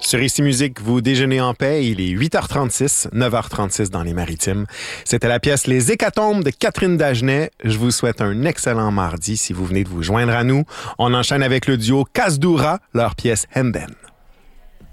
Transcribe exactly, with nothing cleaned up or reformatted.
Sur Ici Musique, vous déjeunez en paix. Il est huit heures trente-six, neuf heures trente-six dans les Maritimes. C'était la pièce Les Hécatombes de Catherine Dagenet. Je vous souhaite un excellent mardi si vous venez de vous joindre à nous. On enchaîne avec le duo Kasdoura, leur pièce Hemben.